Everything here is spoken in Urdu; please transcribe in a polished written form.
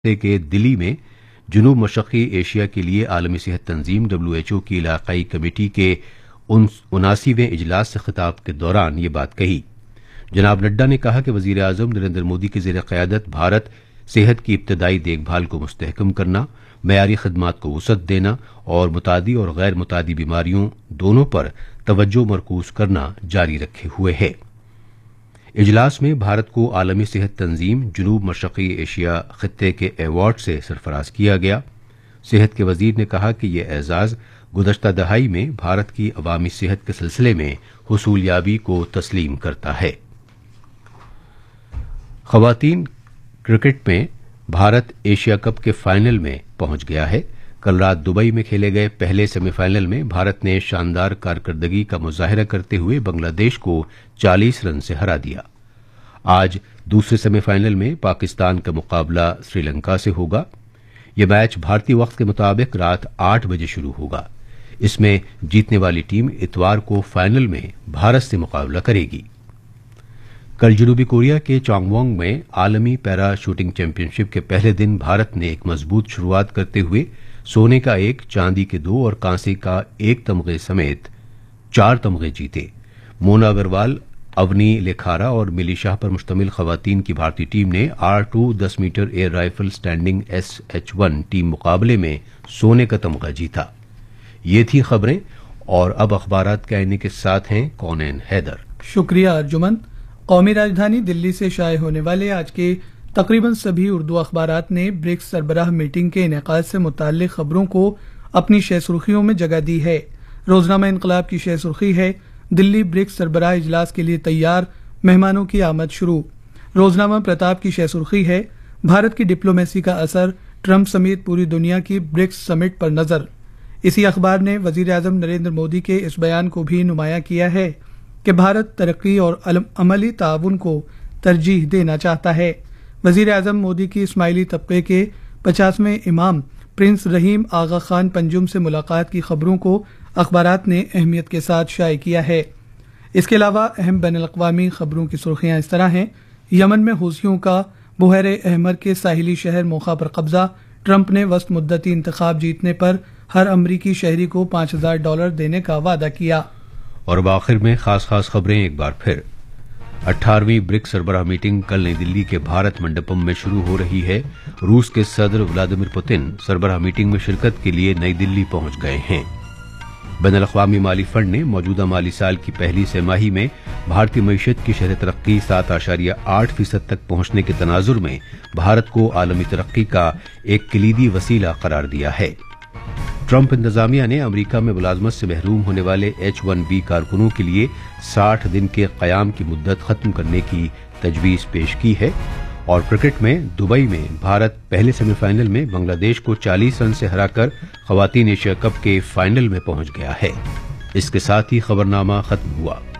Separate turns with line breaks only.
کے دلی میں جنوب مشرقی ایشیا کے لیے عالمی صحت تنظیم WHO کی علاقائی کمیٹی کے 79ویں اجلاس سے خطاب کے دوران یہ بات کہی۔ جناب نڈا نے کہا کہ وزیر اعظم نریندر مودی کی زیر قیادت بھارت صحت کی ابتدائی دیکھ بھال کو مستحکم کرنا، معیاری خدمات کو وسعت دینا اور متعدی اور غیر متعدی بیماریوں دونوں پر توجہ مرکوز کرنا جاری رکھے ہوئے ہے۔ اجلاس میں بھارت کو عالمی صحت تنظیم جنوب مشرقی ایشیا خطے کے ایوارڈ سے سرفراز کیا گیا۔ صحت کے وزیر نے کہا کہ یہ اعزاز گزشتہ دہائی میں بھارت کی عوامی صحت کے سلسلے میں حصولیابی کو تسلیم کرتا ہے۔ خواتین کرکٹ میں بھارت ایشیا کپ کے فائنل میں پہنچ گیا ہے۔ کل رات دبئی میں کھیلے گئے پہلے سیمی فائنل میں بھارت نے شاندار کارکردگی کا مظاہرہ کرتے ہوئے بنگلہ دیش کو 40 رن سے ہرا دیا۔ آج دوسرے سیمی فائنل میں پاکستان کا مقابلہ سری لنکا سے ہوگا۔ یہ میچ بھارتی وقت کے مطابق رات 8 بجے شروع ہوگا۔ اس میں جیتنے والی ٹیم اتوار کو فائنل میں بھارت سے مقابلہ کرے گی۔ کل جنوبی کوریا کے چانگوانگ میں عالمی پیرا شوٹنگ چیمپئن شپ کے پہلے دن بھارت نے ایک مضبوط شروعات کرتے ہوئے سونے کا 1، چاندی کے 2 اور کانسے کا 1 تمغے سمیت 4 تمغے جیتے۔ مونا اگروال، اونی لیکھارا اور ملی شاہ پر مشتمل خواتین کی بھارتی ٹیم نے R2 10 metre year rifle standing SH1 team مقابلے میں سونے کا تمغہ جیتا۔ یہ تھی خبریں، اور اب اخبارات کے آئینے کے ساتھ ہیں کونین حیدر۔
شکریہ ارجمن۔ قومی راجدھانی دلی سے شائع ہونے والے آج کے تقریباً سبھی اردو اخبارات نے برکس سربراہ میٹنگ کے انعقاد سے متعلق خبروں کو اپنی شہ سرخیوں میں جگہ دی ہے۔ روزنامہ انقلاب کی شہ سرخی ہے: دلی برکس سربراہ اجلاس کے لیے تیار، مہمانوں کی آمد شروع۔ روزنامہ پرتاپ کی شہ سرخی ہے: بھارت کی ڈپلومیسی کا اثر، ٹرمپ سمیت پوری دنیا کی برکس سمٹ پر نظر۔ اسی اخبار نے وزیر اعظم نریندر مودی کے اس بیان کو بھی نمایاں کیا ہے کہ بھارت ترقی اور عملی تعاون کو ترجیح دینا چاہتا ہے۔ وزیر اعظم مودی کی اسماعیلی طبقے کے 50ویں امام پرنس رحیم آغا خان پنجم سے ملاقات کی خبروں کو اخبارات نے اہمیت کے ساتھ شائع کیا ہے۔ اس کے علاوہ اہم بین الاقوامی خبروں کی سرخیاں اس طرح ہیں: یمن میں حوثیوں کا بحیر احمر کے ساحلی شہر موخا پر قبضہ، ٹرمپ نے وسط مدتی انتخاب جیتنے پر ہر امریکی شہری کو $5000 دینے کا وعدہ کیا۔
اور اب آخر میں خاص خبریں ایک بار پھر۔ 18ویں برکس سربراہ میٹنگ کل نئی دلی کے بھارت منڈپم میں شروع ہو رہی ہے۔ روس کے صدر ولادیمیر پوتن سربراہ میٹنگ میں شرکت کے لیے نئی دلی پہنچ گئے ہیں۔ بین الاقوامی مالی فنڈ نے موجودہ مالی سال کی پہلی سہ ماہی میں بھارتی معیشت کی شرح ترقی 7.8% تک پہنچنے کے تناظر میں بھارت کو عالمی ترقی کا ایک کلیدی وسیلہ قرار دیا ہے۔ ٹرمپ انتظامیہ نے امریکہ میں ملازمت سے محروم ہونے والے H1B کارکنوں کے لیے 60 دن کے قیام کی مدت ختم کرنے کی تجویز پیش کی ہے۔ اور کرکٹ میں دبئی میں بھارت پہلے سیمی فائنل میں بنگلہ دیش کو 40 رن سے ہرا کر خواتین ایشیا کپ کے فائنل میں پہنچ گیا ہے۔ اس کے ساتھ ہی خبرنامہ ختم ہوا۔